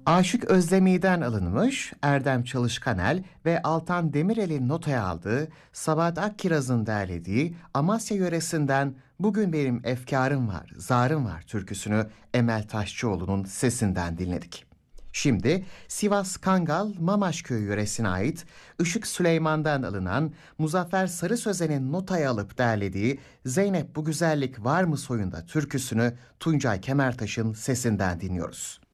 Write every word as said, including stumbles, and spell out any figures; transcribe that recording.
Aşık Özdemi'den alınmış, Erdem Çalışkanel ve Altan Demirel'in notaya aldığı, Sabahat Akkiraz'ın derlediği Amasya yöresinden Bugün Benim Efkarım Var, Zarım Var türküsünü Emel Taşçıoğlu'nun sesinden dinledik. Şimdi Sivas Kangal Mamaşköy yöresine ait Işık Süleyman'dan alınan Muzaffer Sarı Sözen'in notaya alıp derlediği Zeynep Bu Güzellik Var mı soyunda türküsünü Tuncay Kemertaş'ın sesinden dinliyoruz.